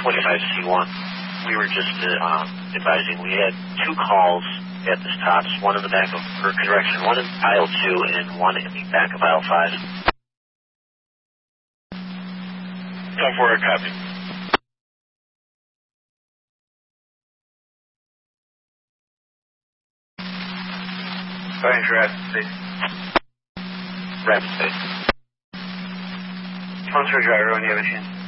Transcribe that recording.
25C1. We were just advising we had 2 calls at the stops, one in the back of, or correction, one in aisle 2 and one in the back of aisle 5. 10-4, copy. Going for rapid space. Rapid space. Transfer driver when you have a chance.